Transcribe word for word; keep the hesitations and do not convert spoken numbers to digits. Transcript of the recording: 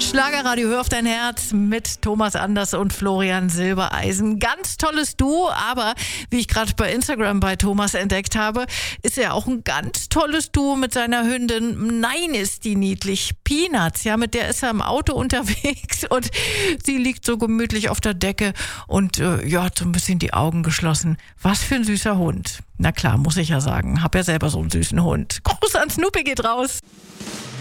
Schlagerradio, hör auf dein Herz mit Thomas Anders und Florian Silbereisen. Ganz tolles Duo, aber wie ich gerade bei Instagram bei Thomas entdeckt habe, ist er auch ein ganz tolles Duo mit seiner Hündin. Nein, ist die niedlich. Peanuts, ja, mit der ist er im Auto unterwegs und sie liegt so gemütlich auf der Decke und äh, ja, hat so ein bisschen die Augen geschlossen. Was für ein süßer Hund. Na klar, muss ich ja sagen. Hab ja selber so einen süßen Hund. Gruß an Snoopy geht raus.